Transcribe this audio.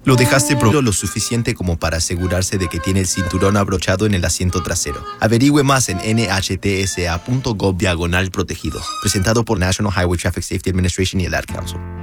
Lo dejaste lo suficiente como para asegurarse de que tiene el cinturón abrochado en el asiento trasero. Averigüe más en nhtsa.gov/protegido. Presentado por National Highway Traffic Safety Administration y el Ad Council.